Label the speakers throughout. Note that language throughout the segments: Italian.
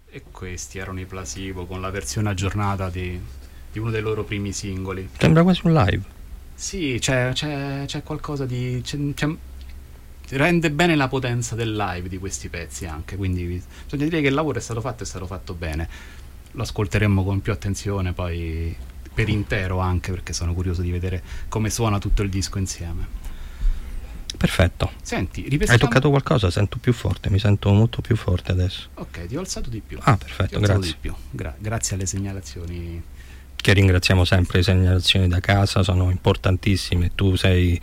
Speaker 1: E questi erano i Placebo con la versione aggiornata di uno dei loro primi singoli.
Speaker 2: Sembra quasi un live.
Speaker 1: Sì, c'è qualcosa di... rende bene la potenza del live di questi pezzi anche, quindi bisogna dire che il lavoro è stato fatto bene. Lo ascolteremo con più attenzione poi per intero, anche perché sono curioso di vedere come suona tutto il disco insieme.
Speaker 2: Perfetto.
Speaker 1: Senti,
Speaker 2: Hai
Speaker 1: ripetiamo...
Speaker 2: toccato qualcosa? Sento più forte, mi sento molto più forte adesso.
Speaker 1: Ok, ti ho alzato di più.
Speaker 2: Ah, perfetto, grazie.
Speaker 1: Di più. Grazie alle segnalazioni.
Speaker 2: Che ringraziamo sempre, le segnalazioni da casa sono importantissime. Tu sei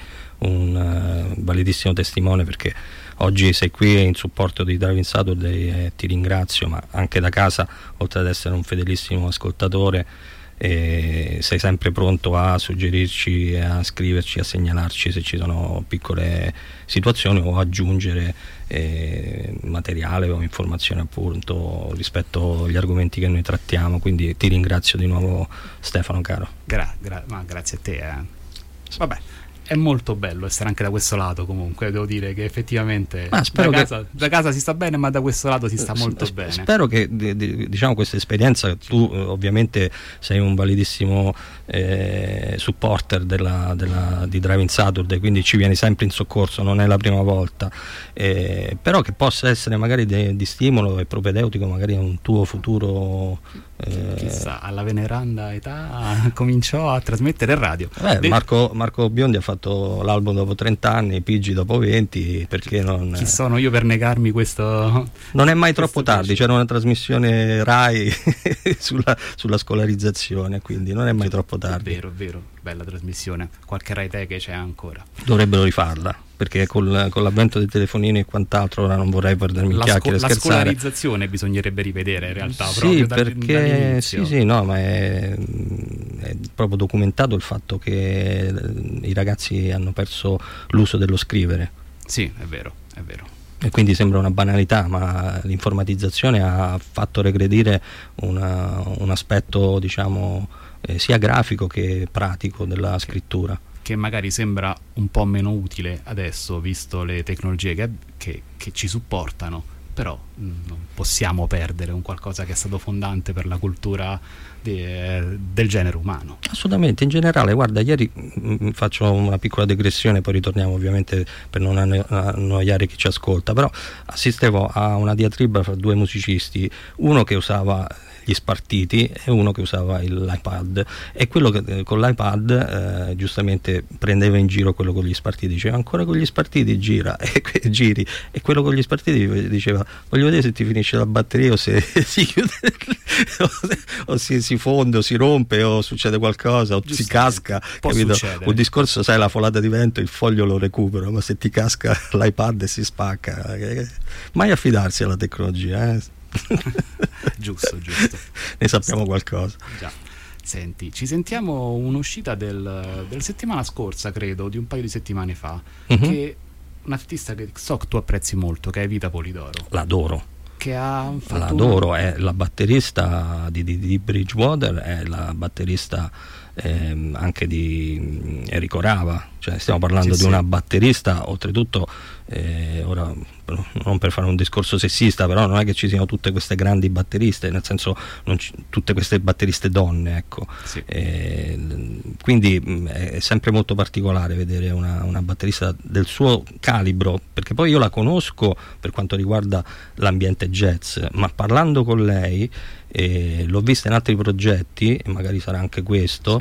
Speaker 2: un validissimo testimone, perché oggi sei qui in supporto di Driving Saturday e ti ringrazio, ma anche da casa, oltre ad essere un fedelissimo ascoltatore, e sei sempre pronto a suggerirci, a scriverci, a segnalarci se ci sono piccole situazioni o aggiungere materiale o informazioni appunto rispetto agli argomenti che noi trattiamo. Quindi ti ringrazio di nuovo, Stefano caro.
Speaker 1: Ma grazie a te. Vabbè, è molto bello essere anche da questo lato, comunque devo dire che effettivamente da casa si sta bene, ma da questo lato si sta molto bene.
Speaker 2: Spero che diciamo questa esperienza, tu ovviamente sei un validissimo supporter di Driving Saturday, quindi ci vieni sempre in soccorso, non è la prima volta, però che possa essere magari di stimolo e propedeutico magari a un tuo futuro.
Speaker 1: Chissà, alla veneranda età cominciò a trasmettere in radio.
Speaker 2: Marco Biondi ha fatto l'album dopo 30 anni, Pigi dopo 20, perché non...
Speaker 1: Chi sono io per negarmi questo?
Speaker 2: Non è mai troppo tardi, c'era una trasmissione Rai sulla scolarizzazione, quindi non è mai troppo tardi.
Speaker 1: È vero, bella trasmissione, qualche Rai Te che c'è ancora.
Speaker 2: Dovrebbero rifarla, perché con l'avvento dei telefonini e quant'altro, ora non vorrei perdermi in chiacchiere e scherzare. La
Speaker 1: scolarizzazione bisognerebbe rivedere in realtà,
Speaker 2: sì, perché no, ma è proprio documentato il fatto che i ragazzi hanno perso l'uso dello scrivere.
Speaker 1: Sì, è vero.
Speaker 2: E quindi sembra una banalità, ma l'informatizzazione ha fatto regredire un aspetto, diciamo, sia grafico che pratico della scrittura,
Speaker 1: che magari sembra un po' meno utile adesso, visto le tecnologie che ci supportano, però non possiamo perdere un qualcosa che è stato fondante per la cultura del genere umano.
Speaker 2: Assolutamente, in generale, guarda, ieri faccio una piccola digressione, poi ritorniamo ovviamente per non annoiare chi ci ascolta, però assistevo a una diatriba fra due musicisti, uno che usava gli spartiti e uno che usava l'iPad, e quello che con l'iPad giustamente prendeva in giro quello con gli spartiti, diceva ancora con gli spartiti giri, e quello con gli spartiti diceva voglio vedere se ti finisce la batteria o se si chiude o si fonde o si rompe o succede qualcosa o si casca, capito? Un discorso, sai, la folata di vento, il foglio lo recupero, ma se ti casca l'iPad e si spacca, mai affidarsi alla tecnologia,
Speaker 1: giusto.
Speaker 2: Ne sappiamo qualcosa.
Speaker 1: Già. Senti, ci sentiamo un'uscita del settimana scorsa, credo, di un paio di settimane fa, che un artista che so che tu apprezzi molto, che è Vita Polidoro.
Speaker 2: L'adoro.
Speaker 1: L'adoro,
Speaker 2: è la batterista di Bridgewater, è la batterista anche di Enrico Rava, cioè stiamo parlando di una batterista, oltretutto ora non per fare un discorso sessista, però non è che ci siano tutte queste grandi batteriste, nel senso tutte queste batteriste donne, ecco.
Speaker 1: Sì.
Speaker 2: Quindi è sempre molto particolare vedere una batterista del suo calibro, perché poi io la conosco per quanto riguarda l'ambiente jazz, ma parlando con lei l'ho vista in altri progetti, e magari sarà anche questo,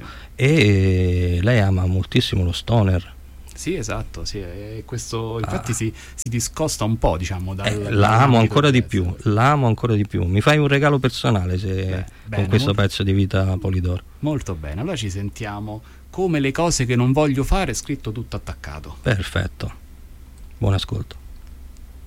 Speaker 2: e lei ama moltissimo lo stoner.
Speaker 1: Sì, esatto, sì, questo infatti si discosta un po', diciamo,
Speaker 2: la amo ancora di più, mi fai un regalo personale con questo pezzo di Vita Polidoro.
Speaker 1: Molto bene, allora ci sentiamo Come le cose che non voglio fare, scritto tutto attaccato.
Speaker 2: Perfetto, buon ascolto.